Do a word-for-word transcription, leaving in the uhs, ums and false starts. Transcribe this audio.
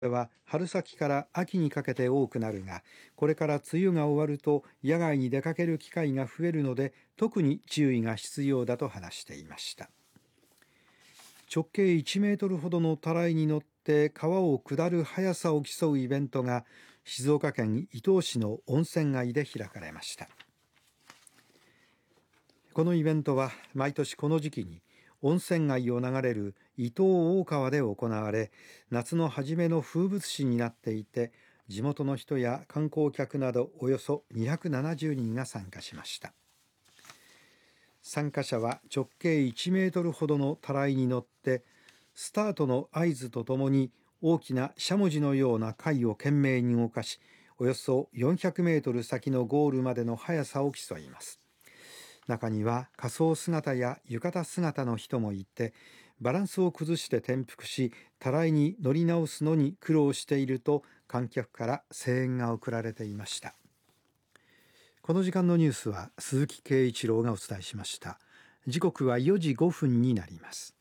は春先から秋にかけて多くなるが、これから梅雨が終わると野外に出かける機会が増えるので、特に注意が必要だと話していました。直径いちメートルほどのたらいに乗って川を下る速さを競うイベントが静岡県伊東市の温泉街で開かれました。このイベントは毎年この時期に温泉街を流れる伊東大川で行われ、夏の初めの風物詩になっていて、地元の人や観光客などおよそにひゃくななじゅうにんが参加しました。参加者は直径いちメートルほどのたらいに乗って、スタートの合図とともに大きなしゃもじのような貝を懸命に動かし、およそよんひゃくメートル先のゴールまでの速さを競います。中には仮装姿や浴衣姿の人もいて、バランスを崩して転覆し、たらいに乗り直すのに苦労していると観客から声援が送られていました。この時間のニュースは鈴木圭一郎がお伝えしました。時刻はよじごふんになります。